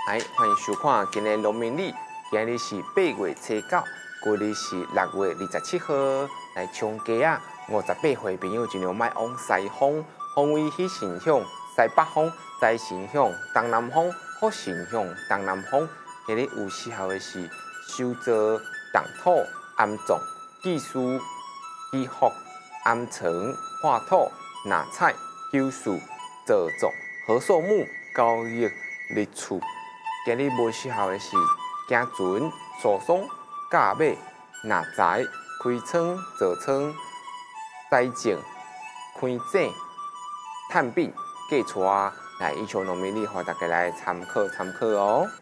欢迎收看今日农民历，今日是8月初9，旧历是6月27号。来冲鸡啊！58岁朋友尽量莫往西方，方位去神向西北方，再神向东南方，好神向东南方。今日有适合的是手作、动土、安葬、祭祀、祈福、安床、画土、纳彩、求事、造作、何寿木、交易、立厝。今日无适合的是行船、诉讼、驾马、纳财、开仓、造仓、栽种、开井、探病、嫁娶。来，以上农民历，互大家来参考哦。